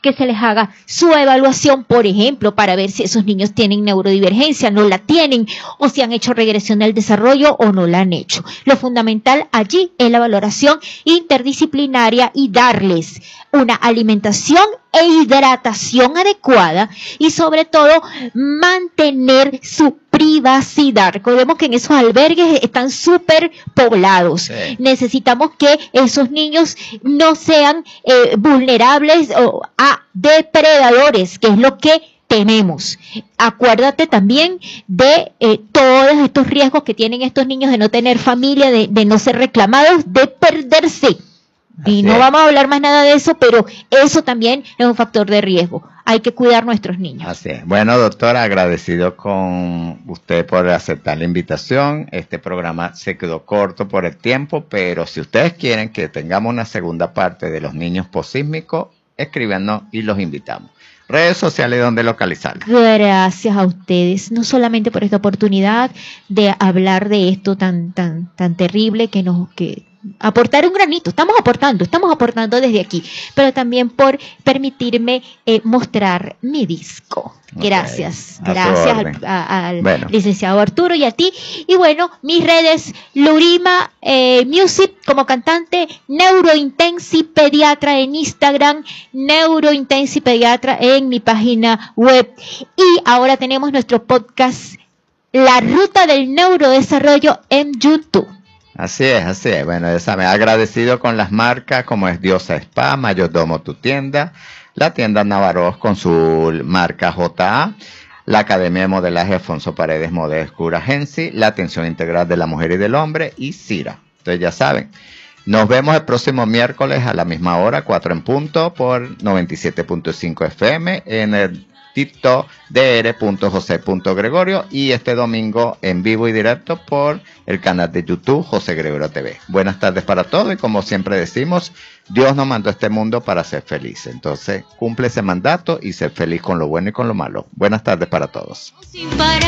que se les haga su evaluación, por ejemplo, para ver si esos niños tienen neurodivergencia, no la tienen, o si han hecho regresión del desarrollo o no la han hecho. Lo fundamental allí es la valoración interdisciplinaria y darles una alimentación e hidratación adecuada y sobre todo mantener su privacidad. Recordemos que en esos albergues están súper poblados. Sí. Necesitamos que esos niños no sean vulnerables a depredadores, que es lo que tenemos. Acuérdate también de todos estos riesgos que tienen estos niños de no tener familia, de no ser reclamados, de perderse. Y no vamos a hablar más nada de eso, pero eso también es un factor de riesgo. Hay que cuidar nuestros niños. Así es. Bueno, doctora, agradecido con usted por aceptar la invitación. Este programa se quedó corto por el tiempo, pero si ustedes quieren que tengamos una segunda parte de los niños posísmicos, escríbanos y los invitamos. Redes sociales donde localizarlos. Gracias a ustedes, no solamente por esta oportunidad de hablar de esto tan terrible que aportar un granito, estamos aportando desde aquí, pero también por permitirme mostrar mi disco. Gracias, okay. Gracias al licenciado Arturo y a ti. Y bueno, mis redes, Lurima Music como cantante, Neurointensi Pediatra en Instagram, Neurointensi Pediatra en mi página web. Y ahora tenemos nuestro podcast, La Ruta del Neurodesarrollo, en YouTube. Así es. Bueno, ya me ha agradecido con las marcas como es Diosa Spa, Mayordomo Tu Tienda, la tienda Navarros con su marca JA, la Academia de Modelaje Alfonso Paredes Model School Agency, la Atención Integral de la Mujer y del Hombre y CIRA. Entonces ya saben, nos vemos el próximo miércoles a la misma hora, 4 en punto, por 97.5 FM en el TikTok dr.jose.gregorio y este domingo en vivo y directo por el canal de YouTube José Gregorio TV. Buenas tardes para todos y como siempre decimos, Dios nos mandó a este mundo para ser felices. Entonces, cumple ese mandato y ser feliz con lo bueno y con lo malo. Buenas tardes para todos.